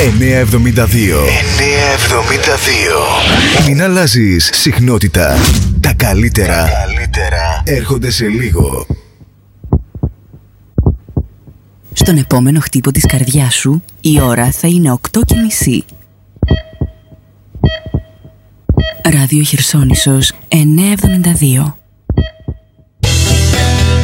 972. Μην αλλάζεις συχνότητα. Τα καλύτερα έρχονται σε λίγο. Στον επόμενο χτύπο της καρδιάς σου η ώρα θα είναι 8:30. Ράδιο Χερσόνησος 972.